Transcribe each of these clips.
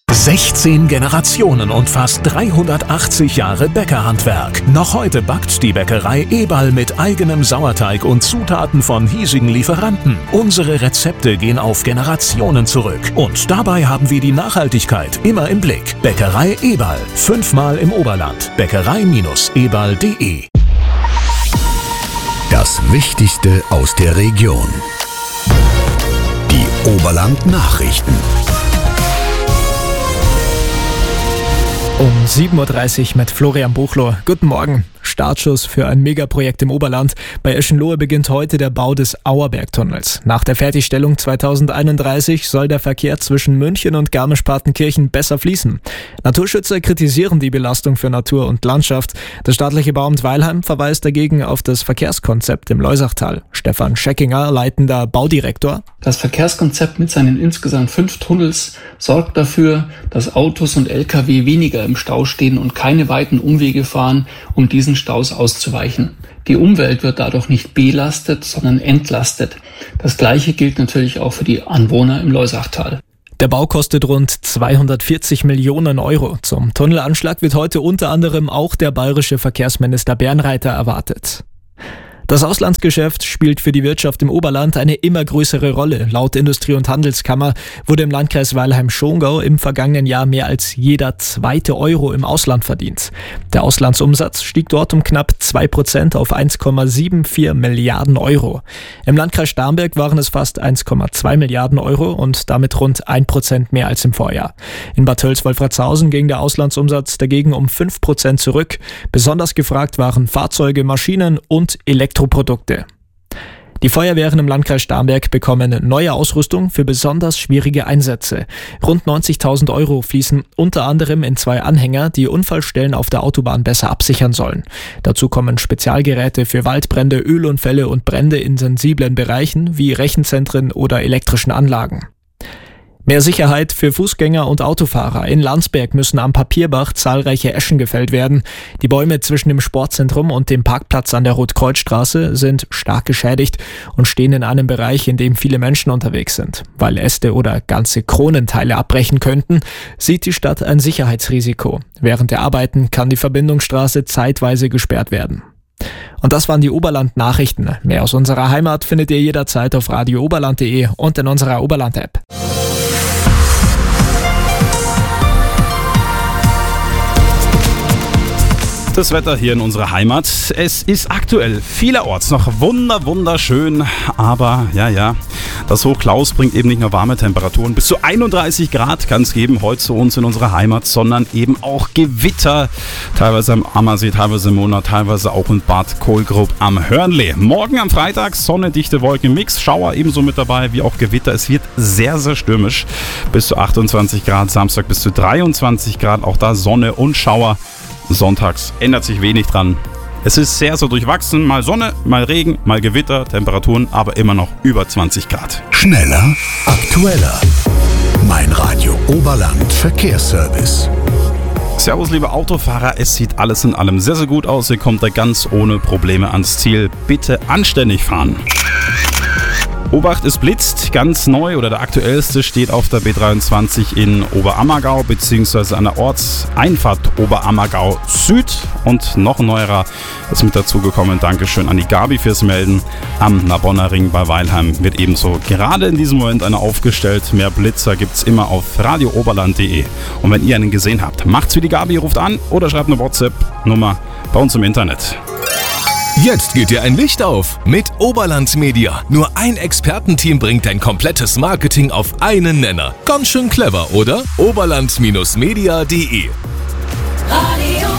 16 Generationen und fast 380 Jahre Bäckerhandwerk. Noch heute backt die Bäckerei Eberl mit eigenem Sauerteig und Zutaten von hiesigen Lieferanten. Unsere Rezepte gehen auf Generationen zurück. Und dabei haben wir die Nachhaltigkeit immer im Blick. Bäckerei Eberl. 5-mal im Oberland. Bäckerei-eberl.de. Das Wichtigste aus der Region. Die Oberland-Nachrichten. Um 7.30 Uhr mit Florian Buchloh. Guten Morgen. Startschuss für ein Megaprojekt im Oberland. Bei Eschenlohe beginnt heute der Bau des Auerbergtunnels. Nach der Fertigstellung 2031 soll der Verkehr zwischen München und Garmisch-Partenkirchen besser fließen. Naturschützer kritisieren die Belastung für Natur und Landschaft. Das staatliche Bauamt Weilheim verweist dagegen auf das Verkehrskonzept im Loisachtal. Stefan Scheckinger, leitender Baudirektor. Das Verkehrskonzept mit seinen insgesamt 5 Tunnels sorgt dafür, dass Autos und Lkw weniger im Stau stehen und keine weiten Umwege fahren, um diesen Staus auszuweichen. Die Umwelt wird dadurch nicht belastet, sondern entlastet. Das Gleiche gilt natürlich auch für die Anwohner im Loisachtal. Der Bau kostet rund 240 Millionen Euro. Zum Tunnelanschlag wird heute unter anderem auch der bayerische Verkehrsminister Bernreiter erwartet. Das Auslandsgeschäft spielt für die Wirtschaft im Oberland eine immer größere Rolle. Laut Industrie- und Handelskammer wurde im Landkreis Weilheim-Schongau im vergangenen Jahr mehr als jeder zweite Euro im Ausland verdient. Der Auslandsumsatz stieg dort um knapp 2% auf 1,74 Milliarden Euro. Im Landkreis Starnberg waren es fast 1,2 Milliarden Euro und damit rund 1% mehr als im Vorjahr. In Bad Tölz-Wolfratshausen ging der Auslandsumsatz dagegen um 5% zurück. Besonders gefragt waren Fahrzeuge, Maschinen und Elektroprodukte. Die Feuerwehren im Landkreis Starnberg bekommen neue Ausrüstung für besonders schwierige Einsätze. Rund 90.000 Euro fließen unter anderem in 2 Anhänger, die Unfallstellen auf der Autobahn besser absichern sollen. Dazu kommen Spezialgeräte für Waldbrände, Ölunfälle und Brände in sensiblen Bereichen wie Rechenzentren oder elektrischen Anlagen. Mehr Sicherheit für Fußgänger und Autofahrer. In Landsberg müssen am Papierbach zahlreiche Eschen gefällt werden. Die Bäume zwischen dem Sportzentrum und dem Parkplatz an der Rotkreuzstraße sind stark geschädigt und stehen in einem Bereich, in dem viele Menschen unterwegs sind. Weil Äste oder ganze Kronenteile abbrechen könnten, sieht die Stadt ein Sicherheitsrisiko. Während der Arbeiten kann die Verbindungsstraße zeitweise gesperrt werden. Und das waren die Oberland-Nachrichten. Mehr aus unserer Heimat findet ihr jederzeit auf radiooberland.de und in unserer Oberland-App. Das Wetter hier in unserer Heimat. Es ist aktuell vielerorts noch wunderschön, aber das Hochklaus bringt eben nicht nur warme Temperaturen. Bis zu 31 Grad kann es geben heute zu uns in unserer Heimat, sondern eben auch Gewitter. Teilweise am Ammersee, teilweise im Monat, teilweise auch in Bad Kohlgrub am Hörnli. Morgen am Freitag Sonne, dichte Wolken, Mix, Schauer ebenso mit dabei wie auch Gewitter. Es wird sehr stürmisch. Bis zu 28 Grad, Samstag bis zu 23 Grad, auch da Sonne und Schauer. Sonntags ändert sich wenig dran. Es ist sehr durchwachsen, mal Sonne, mal Regen, mal Gewitter, Temperaturen, aber immer noch über 20 Grad. Schneller, aktueller. Mein Radio Oberland Verkehrsservice. Servus, liebe Autofahrer, es sieht alles in allem sehr gut aus. Ihr kommt da ganz ohne Probleme ans Ziel. Bitte anständig fahren. Obacht, es blitzt, ganz neu oder der aktuellste steht auf der B23 in Oberammergau bzw. an der Ortseinfahrt Oberammergau Süd und noch neuerer ist mit dazugekommen. Dankeschön an die Gabi fürs Melden. Am Narbonner Ring bei Weilheim wird ebenso gerade in diesem Moment einer aufgestellt. Mehr Blitzer gibt's immer auf radiooberland.de. Und wenn ihr einen gesehen habt, macht's wie die Gabi, ruft an oder schreibt eine WhatsApp-Nummer bei uns im Internet. Jetzt geht dir ein Licht auf mit Oberland Media. Nur ein Expertenteam bringt dein komplettes Marketing auf einen Nenner. Ganz schön clever, oder? Oberland-media.de. Radio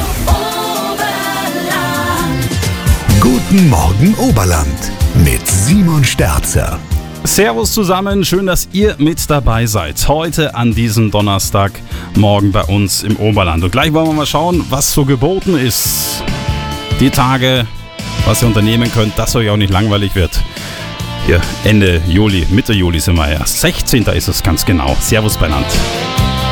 Oberland. Guten Morgen Oberland mit Simon Sterzer. Servus zusammen, schön, dass ihr mit dabei seid. Heute an diesem Donnerstagmorgen bei uns im Oberland. Und gleich wollen wir mal schauen, was so geboten ist. Die Tage, was ihr unternehmen könnt, dass euch auch nicht langweilig wird. Hier Ende Juli, Mitte Juli sind wir erst. 16. ist es ganz genau. Servus beieinander.